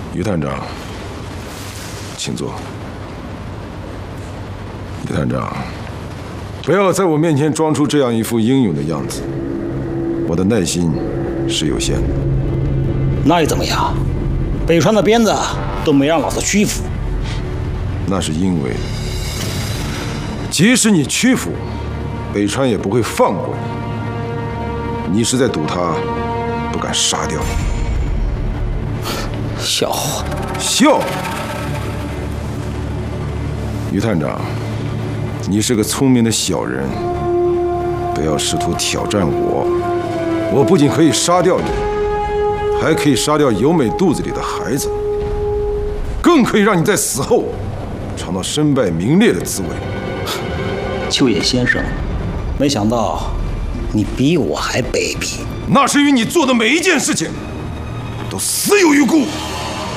于探长，请坐。于探长，不要在我面前装出这样一副英勇的样子，我的耐心是有限的。 那又怎么样？北川的鞭子都没让老子屈服。 那是因为，即使你屈服，北川也不会放过你。你是在赌他不敢杀掉你。 笑话！ 笑！于探长，你是个聪明的小人，不要试图挑战我。我不仅可以杀掉你，还可以杀掉由美肚子里的孩子，更可以让你在死后尝到身败名裂的滋味。 秋野先生，没想到你比我还卑鄙。 那是因为你做的每一件事情都死有余辜。